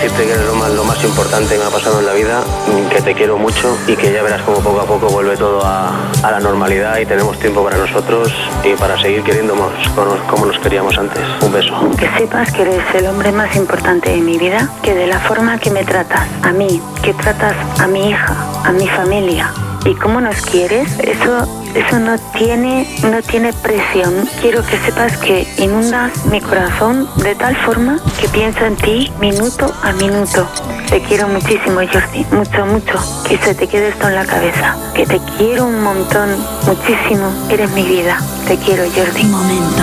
decirte que eres lo más importante que me ha pasado en la vida, que te quiero mucho y que ya verás como poco a poco vuelve todo a la normalidad y tenemos tiempo para nosotros y para seguir queriéndonos como nos queríamos antes. Un beso. Que sepas que eres el hombre más importante de mi vida, que de la forma que me tratas a mí, que tratas a mi hija, a mi familia y cómo nos quieres, eso no tiene precio. Quiero que sepas que inundas mi corazón de tal forma que pienso en ti minuto a minuto. Te quiero muchísimo, Jordi, mucho, mucho. Que se te quede esto en la cabeza. Que te quiero un montón, muchísimo. Eres mi vida. Te quiero, Jordi. Momento.